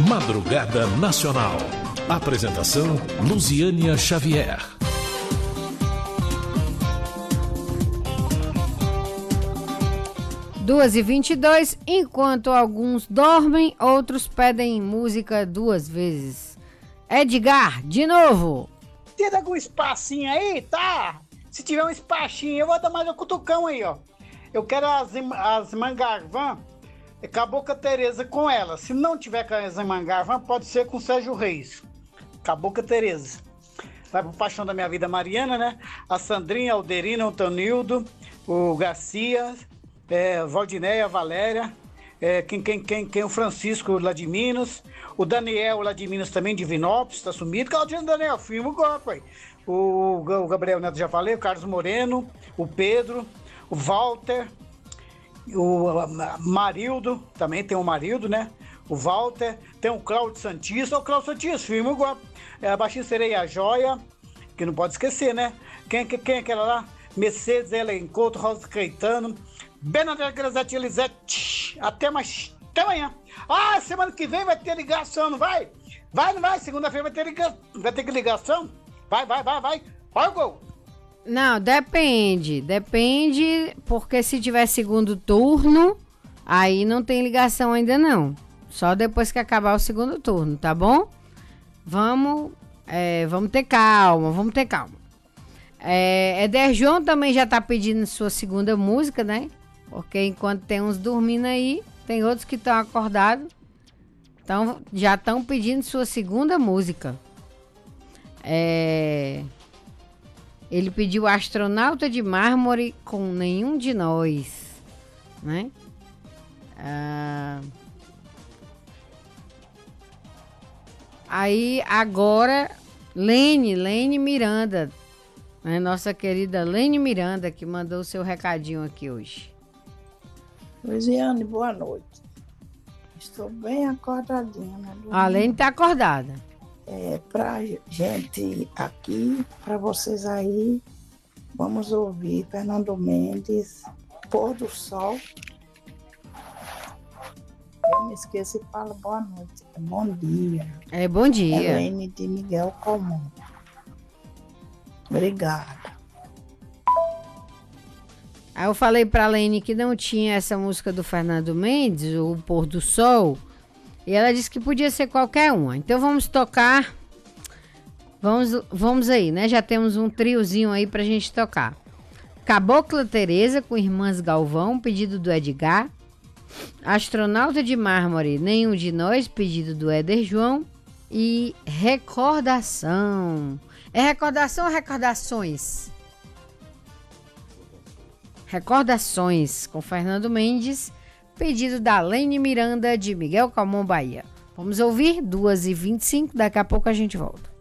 Madrugada Nacional. Apresentação Luziânia Xavier. Duas e 22, enquanto alguns dormem, outros pedem música 2 vezes. Edgar, de novo. Tem algum espacinho aí, tá? Se tiver um espacinho, eu vou dar mais um cutucão aí, ó. Eu quero as Mangarvan, Cabocla Tereza com ela. Se não tiver com as Mangarvan, pode ser com Sérgio Reis. Cabocla Tereza. Vai pro Paixão da Minha Vida, Mariana, né? A Sandrinha, a Alderina, o Tonildo, o Garcia, Valdinéia, a Valéria, o Francisco lá de Minas, o Daniel lá de Minas também, de Vinópolis, tá sumido. Claudinho Daniel, filma o golpe aí. O Gabriel Neto, já falei, o Carlos Moreno, o Pedro, o Walter, o Marildo, também tem o Marildo, né? O Walter, tem o Cláudio Santista, o Cláudio Santista, filma o golpe. A Baixinha Sereia Joia, que não pode esquecer, né? Quem é aquela lá? Mercedes, Ellen Couto, Rosa Caetano, Bernadette Grazete Elisete. Até amanhã. Ah, semana que vem vai ter ligação, não vai? Vai, não vai? Segunda-feira vai ter ligação? Vai. Olha o gol. Não, depende, porque se tiver segundo turno, aí não tem ligação ainda não. Só depois que acabar o segundo turno, tá bom? Vamos ter calma. Eder João também já tá pedindo sua segunda música, né? Porque enquanto tem uns dormindo aí, tem outros que estão acordados. Então, já estão pedindo sua segunda música. Ele pediu Astronauta de Mármore com Nenhum de Nós, né? Aí, agora, Lene Miranda, né? Nossa querida Lene Miranda, que mandou o seu recadinho aqui hoje. Luziane, boa noite. Estou bem acordadinha, né? A Lene tá acordada. Pra gente aqui, pra vocês aí, vamos ouvir Fernando Mendes, Pôr do Sol. Eu me esqueço e falo boa noite. Bom dia. Bom dia. Helene de Miguel Comum. Obrigada. Aí eu falei pra Lene que não tinha essa música do Fernando Mendes, o Pôr do Sol, e ela disse que podia ser qualquer uma. Então vamos tocar. Vamos aí, né? Já temos um triozinho aí pra gente tocar. Cabocla Tereza com Irmãs Galvão, pedido do Edgar. Astronauta de Mármore, Nenhum de Nós, pedido do Eder João. E Recordação. É recordação ou recordações? Recordações com Fernando Mendes, pedido da Lene Miranda de Miguel Calmon, Bahia. Vamos ouvir 2h25, daqui a pouco a gente volta.